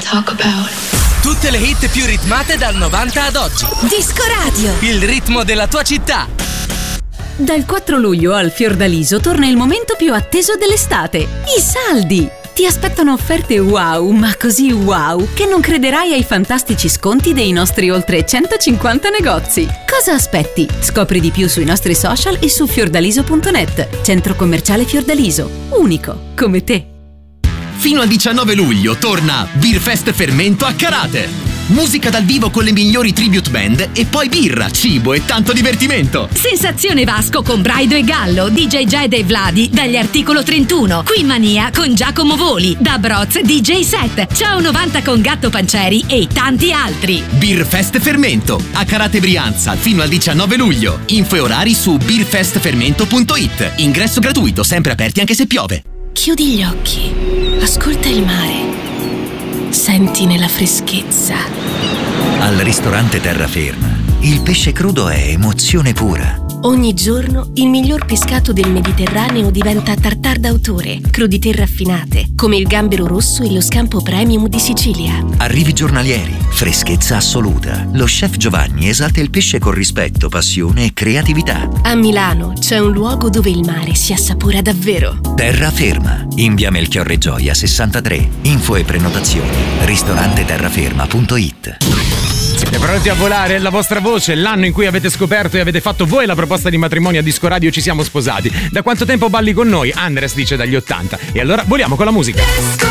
talk about. Tutte le hit più ritmate dal 90 ad oggi. Disco Radio. Il ritmo della tua città. Dal 4 luglio al Fiordaliso torna il momento più atteso dell'estate. I saldi. Ti aspettano offerte wow, ma così wow, che non crederai ai fantastici sconti dei nostri oltre 150 negozi. Cosa aspetti? Scopri di più sui nostri social e su fiordaliso.net. Centro commerciale Fiordaliso. Unico, come te. Fino al 19 luglio torna Beerfest Fermento a Carate. Musica dal vivo con le migliori tribute band e poi birra, cibo e tanto divertimento. Sensazione Vasco con Braido e Gallo, DJ Jed e Vladi dagli Articolo 31, Qui Mania con Giacomo Voli, da Broz DJ Set, Ciao 90 con Gatto Pancieri e tanti altri. Beerfest Fermento a Carate Brianza fino al 19 luglio. Info e orari su beerfestfermento.it. Ingresso gratuito, sempre aperti anche se piove. Chiudi gli occhi, ascolta il mare, senti nella freschezza. Al ristorante Terraferma, il pesce crudo è emozione pura. Ogni giorno il miglior pescato del Mediterraneo diventa tartare d'autore, crudité raffinate, come il gambero rosso e lo scampo premium di Sicilia. Arrivi giornalieri, freschezza assoluta. Lo chef Giovanni esalta il pesce con rispetto, passione e creatività. A Milano c'è un luogo dove il mare si assapora davvero. Terraferma, in via Melchiorre Gioia 63. Info e prenotazioni ristoranteterraferma.it. Siete pronti a volare? La vostra voce, l'anno in cui avete scoperto e avete fatto voi la proposta di matrimonio a Disco Radio Ci siamo sposati. Da quanto tempo balli con noi? Andres dice dagli 80. E allora voliamo con la musica.